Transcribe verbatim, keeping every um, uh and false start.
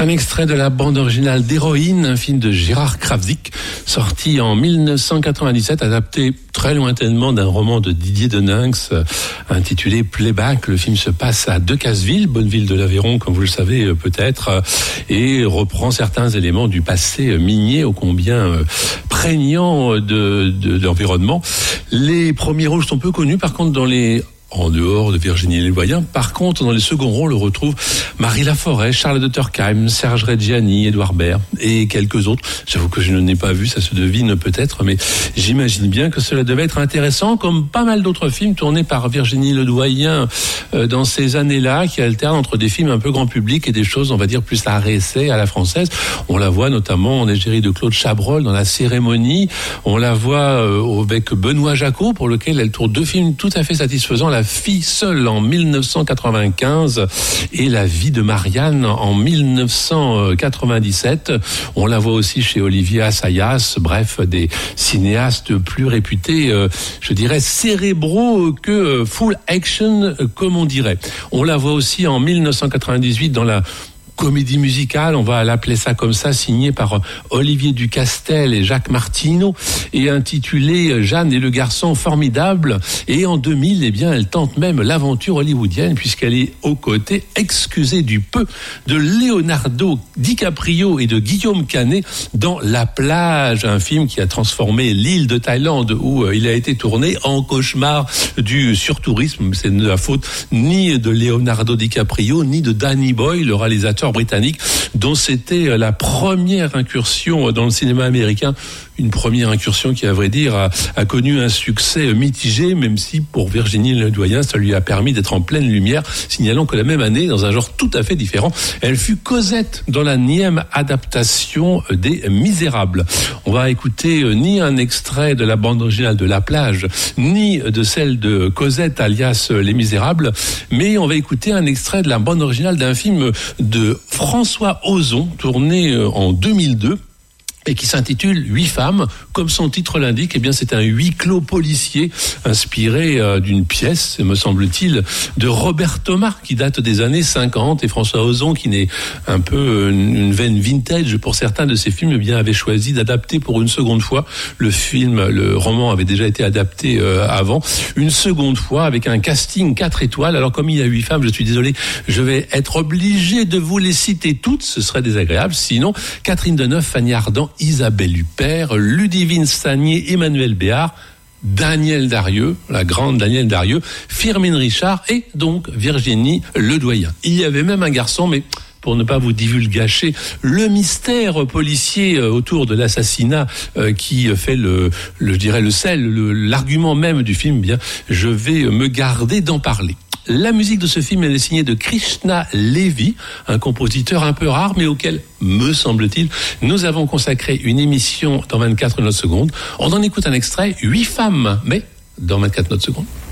Un extrait de la bande originale d'Héroïne, un film de Gérard Krawczyk, sorti en dix-neuf cent quatre-vingt-dix-sept, adapté très lointainement d'un roman de Didier Deninx, euh, intitulé Playback. Le film se passe à Decazeville, bonne ville de l'Aveyron, comme vous le savez euh, peut-être, euh, et reprend certains éléments du passé euh, minier, ô combien euh, prégnant de, de, de l'environnement. Les premiers rôles sont peu connus, par contre, dans les en dehors de Virginie Ledoyen. Par contre, dans les seconds rôles, on retrouve Marie Laforêt, Charles de Turckheim, Serge Reggiani, Édouard Baird et quelques autres. J'avoue que je ne l'ai pas vu, ça se devine peut-être, mais j'imagine bien que cela devait être intéressant, comme pas mal d'autres films tournés par Virginie Ledoyen euh, dans ces années-là, qui alternent entre des films un peu grand public et des choses, on va dire, plus à réessai, à la française. On la voit notamment en égérie de Claude Chabrol dans La Cérémonie. On la voit euh, avec Benoît Jacot, pour lequel elle tourne deux films tout à fait satisfaisants. La Fille seule en dix-neuf cent quatre-vingt-quinze et La vie de Marianne en dix-neuf cent quatre-vingt-dix-sept. On la voit aussi chez Olivier Assayas, bref, des cinéastes plus réputés, euh, je dirais cérébraux que euh, full action, euh, comme on dirait. On la voit aussi en dix-neuf cent quatre-vingt-dix-huit dans la comédie musicale, on va l'appeler ça comme ça, signée par Olivier Ducastel et Jacques Martineau, et intitulée Jeanne et le garçon formidable. Et en deux mille, eh bien, elle tente même l'aventure hollywoodienne, puisqu'elle est aux côtés, excusez du peu, de Leonardo DiCaprio et de Guillaume Canet dans La Plage, un film qui a transformé l'île de Thaïlande où il a été tourné en cauchemar du surtourisme. C'est de la faute ni de Leonardo DiCaprio, ni de Danny Boyle, le réalisateur britannique, dont c'était la première incursion dans le cinéma américain, une première incursion qui, à vrai dire, a, a connu un succès mitigé, même si pour Virginie Ledoyen, ça lui a permis d'être en pleine lumière, signalant que la même année, dans un genre tout à fait différent, elle fut Cosette dans la nième adaptation des Misérables. On va écouter ni un extrait de la bande originale de La Plage, ni de celle de Cosette alias Les Misérables, mais on va écouter un extrait de la bande originale d'un film de François Ozon, tourné en deux mille deux, et qui s'intitule Huit femmes. Comme son titre l'indique, eh bien, c'est un huis clos policier inspiré euh, d'une pièce, me semble-t-il, de Robert Thomas, qui date des années cinquante, et François Ozon, qui n'est un peu une, une veine vintage pour certains de ses films, eh bien, avait choisi d'adapter pour une seconde fois le film. Le roman avait déjà été adapté euh, avant, une seconde fois, avec un casting quatre étoiles. Alors, comme il y a huit femmes, je suis désolé, je vais être obligé de vous les citer toutes, ce serait désagréable. Sinon, Catherine Deneuve, Fanny Ardant, Isabelle Huppert, Ludivine Sagnier, Emmanuel Béard, Daniel Darieux, la grande Danielle Darieux, Firmin Richard et donc Virginie Ledoyen. Il y avait même un garçon, mais pour ne pas vous divulgacher le mystère policier autour de l'assassinat euh, qui fait le, le, je dirais le sel, le, l'argument même du film, bien, je vais me garder d'en parler. La musique de ce film, elle est signée de Krishna Levy, un compositeur un peu rare, mais auquel, me semble-t-il, nous avons consacré une émission dans vingt-quatre notes secondes. On en écoute un extrait, Huit femmes, mais dans vingt-quatre notes secondes.